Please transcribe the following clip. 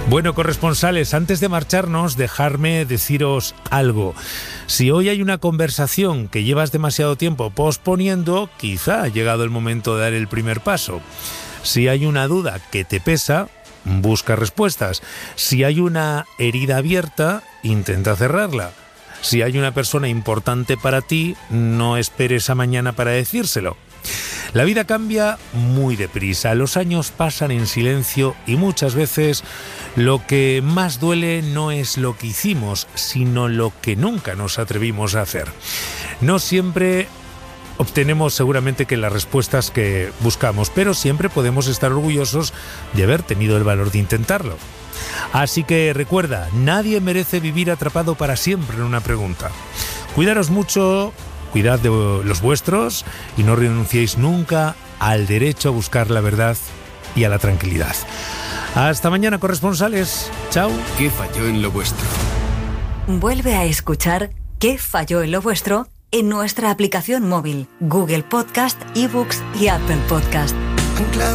Bueno, corresponsales, antes de marcharnos, dejadme deciros algo. Si hoy hay una conversación que llevas demasiado tiempo posponiendo, quizá ha llegado el momento de dar el primer paso. Si hay una duda que te pesa, busca respuestas. Si hay una herida abierta, intenta cerrarla. Si hay una persona importante para ti, no esperes a mañana para decírselo. La vida cambia muy deprisa, los años pasan en silencio y muchas veces lo que más duele no es lo que hicimos, sino lo que nunca nos atrevimos a hacer. No siempre obtenemos seguramente que las respuestas que buscamos, pero siempre podemos estar orgullosos de haber tenido el valor de intentarlo. Así que recuerda, nadie merece vivir atrapado para siempre en una pregunta. Cuidaros mucho, cuidad de los vuestros y no renunciéis nunca al derecho a buscar la verdad y a la tranquilidad. Hasta mañana, corresponsales. Chao. ¿Qué falló en lo vuestro? Vuelve a escuchar ¿Qué falló en lo vuestro? En nuestra aplicación móvil, Google Podcast, eBooks y Apple Podcast.